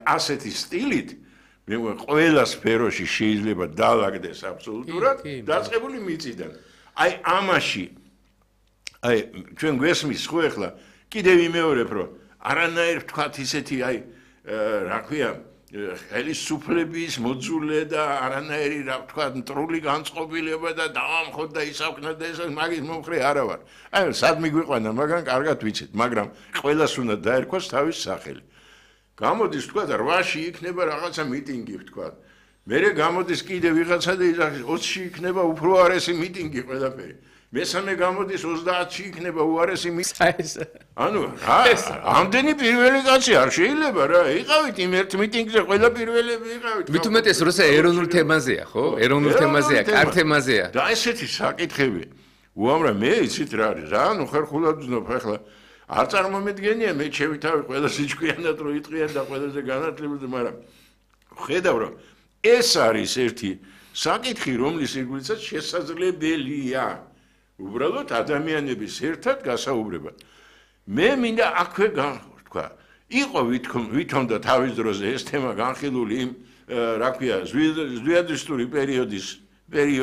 ასეთი სტილით მე ყველა სფეროში შეიძლება დაალაგდეს აბსოლუტურად დაწყებული მიწიდან. აი ამაში აი ჩვენ გვესმის ხო ახლა კიდევ იმეორებ რომ არანაირ ვთქვათ ისეთი აი რა ქვია ხელისუფლების მოძულე და არანაირი რა ვთქვათ მტრული განწყობილება და დავამხოთ და ისავქნათ და ეს მაგის მომხრე არა ვარ. აი სად მიგვიყვანა მაგრამ კარგად ვიცით მაგრამ ყველას უნდა დაერქვას თავის სახელი. გამოდის ვთქვათ 8-ში იქნება რაღაცა მიტინგი ვთქვათ. მერე გამოდის კიდე ვიღაცა და 20-ში იქნება უფრო არესი მიტინგი ყველაფერი. მესამე გამოდის 30-ში იქნება უარესი მიტინგი. ანუ ამდენი პირველი კაცი არ შეიძლება რა. იყავით იმ ერთ მიტინგზე ყველა პირველები იყავით. მით უმეტეს როცა ეროვნულ თემაზეა, ხო? ეროვნულ თემაზეა, კარ თემაზეა. და ესეთი საკითხები. უამრავ მე იცით რა არის რა? ნუ ხერხულად ვძნობ ახლა არ წარმომედგენია მე შევითავი ყველაზე ჭკვიანად რო იტყვიან და ყველაზე განათლებაზე, მაგრამ ხედავ რომ ეს არის ერთი საკითხი, რომლის ირგვლიცაც შესაძლებელია უბრალოდ ადამიანების ერთად გასაუბრება. მე მინდა აქვე თქვა, იყო ვითომ და თავის დროზე ეს თემა განხილული იმ რა ქვია ზვიადისტური პერიოდის